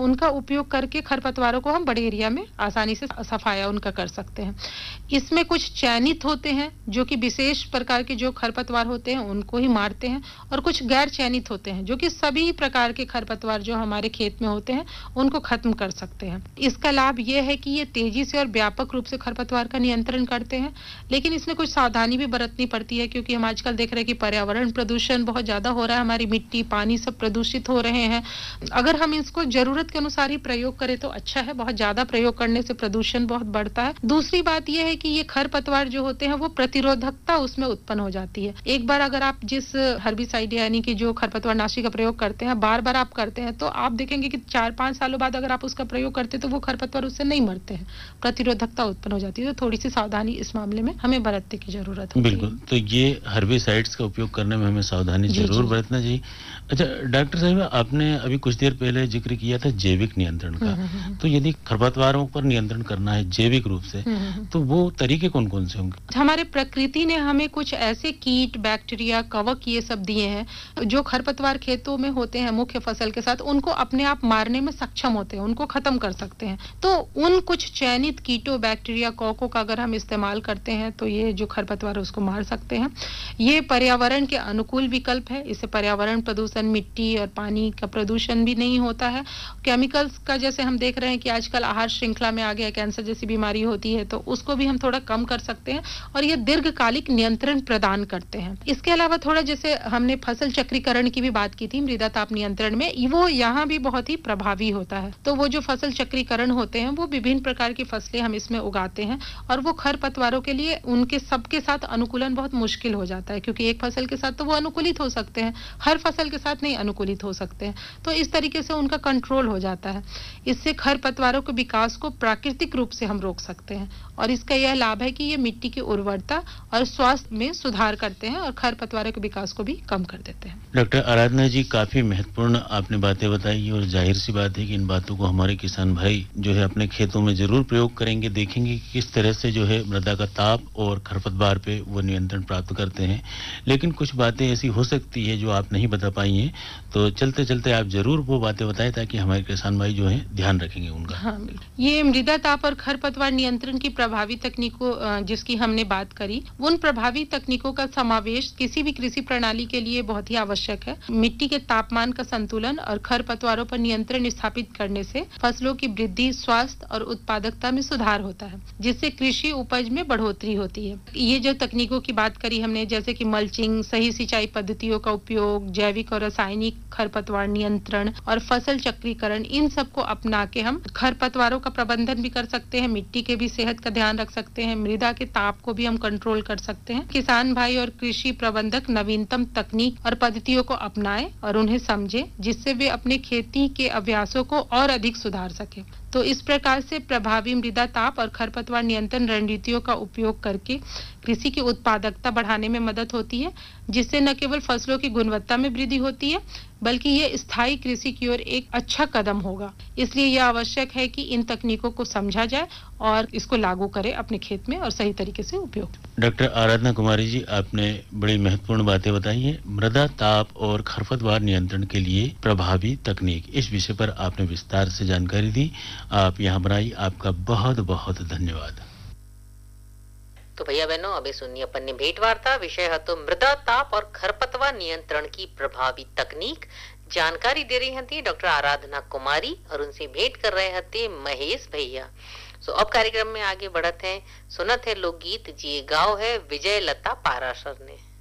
उनका उपयोग करके खरपतवारों को हम बड़े एरिया में आसानी से सफाया उनका कर सकते हैं। इसमें कुछ चयनित होते हैं जो कि विशेष प्रकार के जो खरपतवार होते हैं उनको ही मारते हैं, और कुछ गैर चयनित होते हैं जो कि सभी प्रकार के खरपतवार जो हमारे खेत में होते हैं उनको खत्म कर सकते हैं। इसका लाभ ये है कि ये तेजी से और व्यापक रूप से खरपतवार का नियंत्रण करते हैं, लेकिन इसमें कुछ सावधानी भी बरतनी पड़ती है क्योंकि हम आजकल देख रहे हैं कि पर्यावरण प्रदूषण बहुत ज्यादा हो रहा है, हमारी मिट्टी पानी सब प्रदूषित हो रहे हैं। अगर हम इसको जरूरत के अनुसार ही प्रयोग करें तो अच्छा है, बहुत ज्यादा प्रयोग करने से प्रदूषण बहुत बढ़ता है। दूसरी बात यह है कि ये खरपतवार जो होते हैं वो प्रतिरोधकता उसमें उत्पन्न हो जाती है। एक बार अगर आप जिस हर्बिसाइड यानी कि जो खरपतवार नाशी का प्रयोग करते हैं बार बार आप करते हैं तो आप देखेंगे कि 4-5 सालों बाद अगर आप उसका प्रयोग करते हैं तो वो खरपतवार उससे नहीं मरते हैं, प्रतिरोधकता उत्पन्न हो जाती है। तो थोड़ी सी सावधानी इस मामले में हमें बरतने की जरूरत होती है। बिल्कुल, तो ये हर्बिसाइड्स का उपयोग करने में हमें सावधानी जरूर बरतना चाहिए। अच्छा डॉक्टर साहब, आपने अभी कुछ देर पहले जिक्र किया था जैविक नियंत्रण का, तो यदि खरपतवारों पर नियंत्रण करना है जैविक रूप से तो वो तरीके कौन कौन से होंगे? हमारे प्रकृति ने हमें कुछ ऐसे कीट बैक्टीरिया कवक ये सब दिए हैं जो खरपतवार खेतों में होते हैं मुख्य फसल के साथ, उनको अपने आप मारने में सक्षम होते हैं, उनको खत्म कर सकते हैं। तो उन कुछ चयनित कीटों बैक्टीरिया कवकों का अगर हम इस्तेमाल करते हैं तो ये जो खरपतवार उसको मार सकते हैं। ये पर्यावरण के अनुकूल विकल्प है, इससे पर्यावरण प्रदूषण मिट्टी और पानी का प्रदूषण भी नहीं होता है। केमिकल्स का जैसे हम देख रहे हैं कि आजकल आहार श्रृंखला में आ गया, कैंसर जैसी बीमारी होती है तो उसको भी हम थोड़ा कम कर सकते हैं और ये दीर्घकालिक नियंत्रण प्रदान करते हैं। इसके अलावा थोड़ा जैसे हमने फसल चक्रीकरण की भी बात की थी मृदा ताप नियंत्रण में, वो यहाँ भी बहुत ही प्रभावी होता है। तो वो जो फसल चक्रीकरण होते हैं वो विभिन्न प्रकार की फसलें हम इसमें उगाते हैं और वो खरपतवारों के लिए उनके सबके साथ अनुकूलन बहुत मुश्किल हो जाता है क्योंकि एक फसल के साथ तो वो अनुकूलित हो सकते हैं, हर फसल के साथ नहीं अनुकूलित हो सकते हैं। तो इस तरीके से उनका कंट्रोल हो जाता है। इससे खरपतवारों के विकास को प्राकृतिक रूप से हम रोक सकते हैं और इसका यह लाभ है कि ये मिट्टी की उर्वरता और स्वास्थ्य में सुधार करते हैं और खरपतवारों के विकास को भी कम कर देते हैं। डॉक्टर आराधना जी, काफी महत्वपूर्ण आपने बातें बताई और जाहिर सी बात है कि इन बातों को हमारे किसान भाई जो है अपने खेतों में जरूर प्रयोग करेंगे, देखेंगे कि किस तरह से जो है मृदा का ताप और खरपतवार पे वो नियंत्रण प्राप्त करते हैं। लेकिन कुछ बातें ऐसी हो सकती है जो आप नहीं बता पाई हैं, तो चलते चलते आप जरूर वो बातें बताएं ताकि हमारे किसान भाई जो है ध्यान रखेंगे उनका। हाँ, ये मृदा ताप और खरपतवार नियंत्रण की प्रभावी तकनीकों जिसकी हमने बात करी, उन प्रभावी तकनीकों का समावेश किसी भी कृषि प्रणाली के लिए बहुत ही आवश्यक है। मिट्टी के तापमान का संतुलन और खरपतवारों पर नियंत्रण स्थापित करने से फसलों की वृद्धि, स्वास्थ्य और उत्पादकता में सुधार होता है, जिससे कृषि उपज में बढ़ोतरी होती है। ये जो तकनीकों की बात करी हमने, जैसे कि मल्चिंग, सही सिंचाई पद्धतियों का उपयोग, जैविक और रासायनिक खरपतवार नियंत्रण और फसल चक्रीकरण, इन सबको अपना के हम खरपतवारों का प्रबंधन भी कर सकते हैं, मिट्टी के भी सेहत का ध्यान रख सकते हैं, मृदा के ताप को भी हम कंट्रोल कर सकते हैं। किसान भाई और कृषि प्रबंधक नवीनतम तकनीक और पद्धतियों को अपनाएं और उन्हें समझें, जिससे वे अपने खेती के अभ्यासों को और अधिक सुधार सके। तो इस प्रकार से प्रभावी मृदा ताप और खरपतवार नियंत्रण रणनीतियों का उपयोग करके कृषि की उत्पादकता बढ़ाने में मदद होती है, जिससे न केवल फसलों की गुणवत्ता में वृद्धि होती है बल्कि ये स्थायी कृषि की ओर एक अच्छा कदम होगा। इसलिए यह आवश्यक है कि इन तकनीकों को समझा जाए और इसको लागू करें अपने खेत में और सही तरीके से उपयोग। डॉक्टर आराधना कुमारी जी, आपने बड़ी महत्वपूर्ण बातें बताई हैं। मृदा ताप और खरपतवार नियंत्रण के लिए प्रभावी तकनीक, इस विषय पर आपने विस्तार से जानकारी दी। आप यहाँ बनाई, आपका बहुत बहुत धन्यवाद। तो भैया बहनों, अभी सुनिए अपन ने भेंट वार्ता। विषय है तो मृदा ताप और खरपतवार नियंत्रण की प्रभावी तकनीक। जानकारी दे रही थी डॉक्टर आराधना कुमारी और उनसे भेंट कर रहे थे महेश भैया। सो अब कार्यक्रम में आगे बढ़त हैं, सुनत है लोकगीत जिए गाँव है विजय लता पाराशर ने।